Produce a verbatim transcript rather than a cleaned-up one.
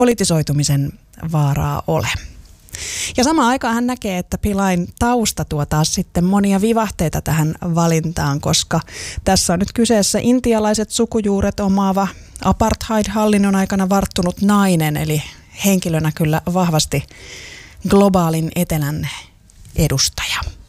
politisoitumisen vaaraa ole. Ja samaan aikaan hän näkee, että Pilain tausta tuo taas sitten monia vivahteita tähän valintaan, koska tässä on nyt kyseessä intialaiset sukujuuret omaava apartheid-hallinnon aikana varttunut nainen, eli henkilönä kyllä vahvasti globaalin etelän edustaja.